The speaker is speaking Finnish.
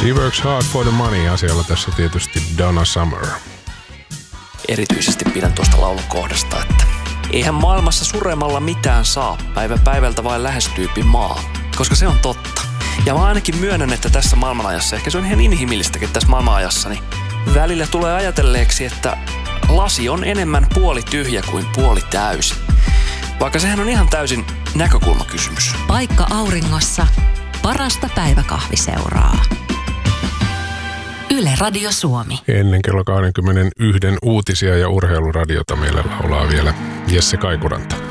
She works hard for the money. Asialla tässä tietysti Donna Summer. Erityisesti pidän tuosta laulun kohdasta, että eihän maailmassa suremalla mitään saa, päivä päivältä vain lähestyypi maa. Koska se on totta. Ja mä ainakin myönnän, että tässä maailmanajassa, ehkä se on ihan inhimillistäkin tässä maailmanajassa, niin välillä tulee ajatelleeksi, että lasi on enemmän puoli tyhjä kuin puoli täysi. Vaikka sehän on ihan täysin näkökulmakysymys. Paikka auringossa. Parasta päiväkahviseuraa. Yle Radio Suomi. Ennen kello 21 uutisia ja urheiluradiota meillä laulaa vielä Jesse Kaikuranta.